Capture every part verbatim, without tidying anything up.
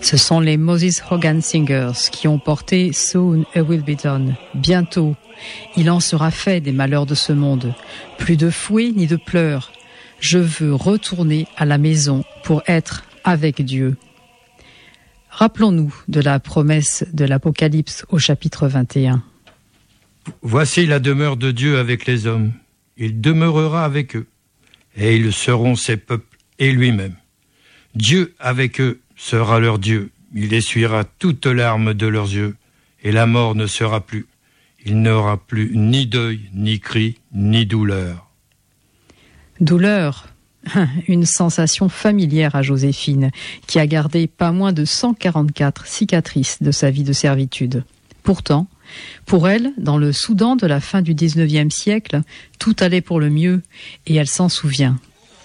Ce sont les Moses Hogan Singers qui ont porté Soon It Will Be Done. Bientôt, il en sera fait des malheurs de ce monde. Plus de fouet ni de pleurs. Je veux retourner à la maison pour être avec Dieu. Rappelons-nous de la promesse de l'Apocalypse au chapitre vingt et un. Voici la demeure de Dieu avec les hommes. Il demeurera avec eux, et ils seront ses peuples et lui-même. Dieu avec eux sera leur Dieu. Il essuiera toute larme de leurs yeux, et la mort ne sera plus. Il n'aura plus ni deuil, ni cri, ni douleur. Douleur, une sensation familière à Joséphine, qui a gardé pas moins de cent quarante-quatre cicatrices de sa vie de servitude. Pourtant, pour elle, dans le Soudan de la fin du dix-neuvième siècle, tout allait pour le mieux, et elle s'en souvient.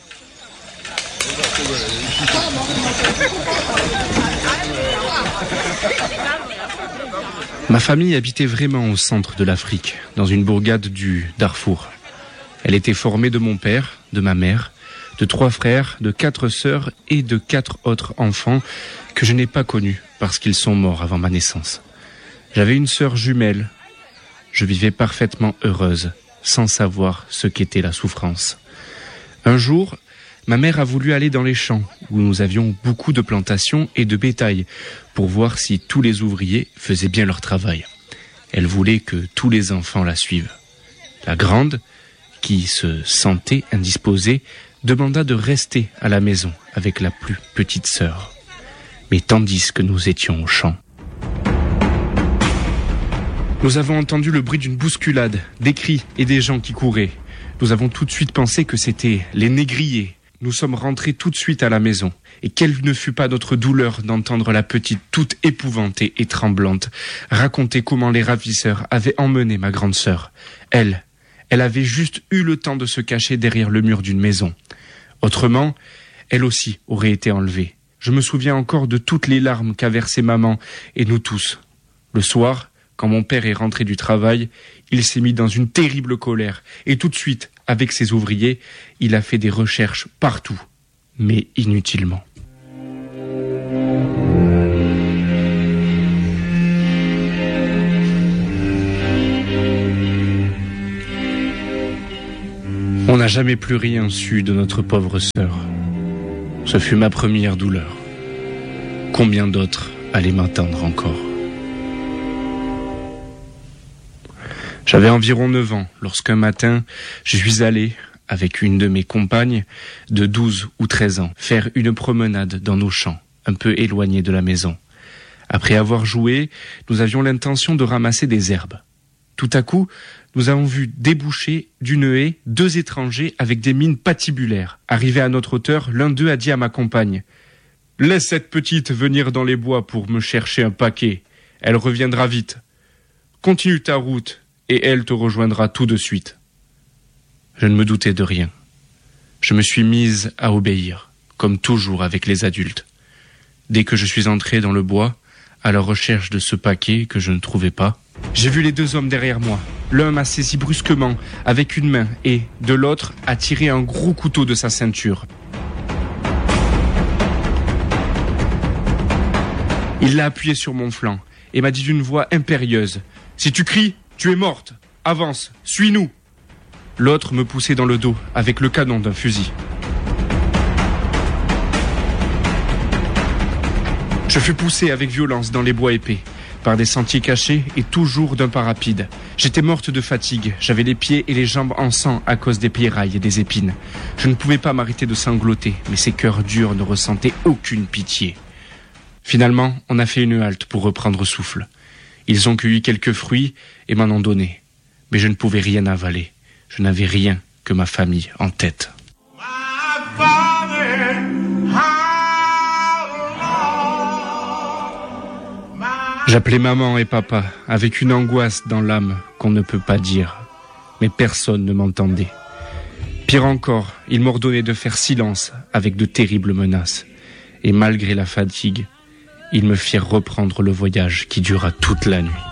Ma famille habitait vraiment au centre de l'Afrique, dans une bourgade du Darfour. Elle était formée de mon père, de ma mère, de trois frères, de quatre sœurs et de quatre autres enfants que je n'ai pas connus parce qu'ils sont morts avant ma naissance. J'avais une sœur jumelle. Je vivais parfaitement heureuse, sans savoir ce qu'était la souffrance. Un jour, ma mère a voulu aller dans les champs, où nous avions beaucoup de plantations et de bétail, pour voir si tous les ouvriers faisaient bien leur travail. Elle voulait que tous les enfants la suivent. La grande, qui se sentait indisposée, demanda de rester à la maison avec la plus petite sœur. Mais tandis que nous étions au champ, nous avons entendu le bruit d'une bousculade, des cris et des gens qui couraient. Nous avons tout de suite pensé que c'était les négriers. Nous sommes rentrés tout de suite à la maison. Et quelle ne fut pas notre douleur d'entendre la petite, toute épouvantée et tremblante, raconter comment les ravisseurs avaient emmené ma grande sœur. Elle, elle avait juste eu le temps de se cacher derrière le mur d'une maison. Autrement, elle aussi aurait été enlevée. Je me souviens encore de toutes les larmes qu'a versées maman et nous tous. Le soir, quand mon père est rentré du travail, il s'est mis dans une terrible colère et tout de suite, avec ses ouvriers, il a fait des recherches partout, mais inutilement. On n'a jamais plus rien su de notre pauvre sœur. Ce fut ma première douleur. Combien d'autres allaient m'attendre encore ? J'avais environ neuf ans lorsqu'un matin, je suis allé, avec une de mes compagnes de douze ou treize ans, faire une promenade dans nos champs, un peu éloignés de la maison. Après avoir joué, nous avions l'intention de ramasser des herbes. Tout à coup, nous avons vu déboucher d'une haie deux étrangers avec des mines patibulaires. Arrivés à notre hauteur, l'un d'eux a dit à ma compagne « Laisse cette petite venir dans les bois pour me chercher un paquet. Elle reviendra vite. Continue ta route. » Et elle te rejoindra tout de suite. Je ne me doutais de rien. Je me suis mise à obéir, comme toujours avec les adultes. Dès que je suis entré dans le bois, à la recherche de ce paquet que je ne trouvais pas, j'ai vu les deux hommes derrière moi. L'un m'a saisi brusquement avec une main et, de l'autre, a tiré un gros couteau de sa ceinture. Il l'a appuyé sur mon flanc et m'a dit d'une voix impérieuse « Si tu cries, tu es morte. Avance, suis-nous. » L'autre me poussait dans le dos avec le canon d'un fusil. Je fus poussé avec violence dans les bois épais, par des sentiers cachés et toujours d'un pas rapide. J'étais morte de fatigue, j'avais les pieds et les jambes en sang à cause des pierrailles et des épines. Je ne pouvais pas m'arrêter de sangloter, mais ces cœurs durs ne ressentaient aucune pitié. Finalement, on a fait une halte pour reprendre souffle. Ils ont cueilli quelques fruits et m'en ont donné. Mais je ne pouvais rien avaler. Je n'avais rien que ma famille en tête. J'appelais maman et papa avec une angoisse dans l'âme qu'on ne peut pas dire. Mais personne ne m'entendait. Pire encore, ils m'ordonnaient de faire silence avec de terribles menaces. Et malgré la fatigue, ils me firent reprendre le voyage qui dura toute la nuit.